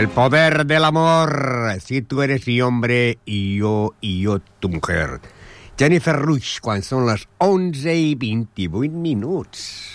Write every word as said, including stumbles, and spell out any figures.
El poder del amor. Si tú eres mi hombre y yo, y yo tu mujer. Jennifer Rush, quan són les onze i vint-i-vuit minuts.